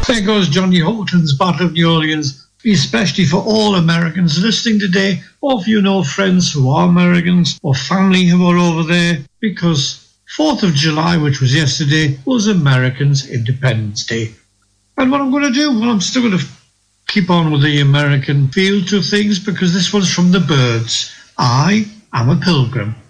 There goes Johnny Houghton's Battle of New Orleans, especially for all Americans listening today, or if you know friends who are Americans or family who are over there, because 4th of July, which was yesterday, was Americans' Independence Day. And what I'm going to do, well, I'm still going to keep on with the American feel to things, because this one's from the Byrds. I am a Pilgrim.